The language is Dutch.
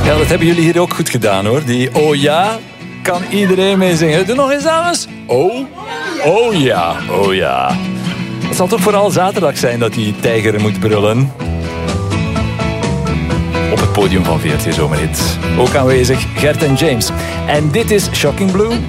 Ja, dat hebben jullie hier ook goed gedaan, hoor. Die oh ja, kan iedereen mee zingen. Doe nog eens, dames. Oh ja, oh ja. Het zal toch vooral zaterdag zijn dat die tijger moet brullen. Op het podium van VRT Zomerhit. Ook aanwezig Gert en James. En dit is Shocking Blue.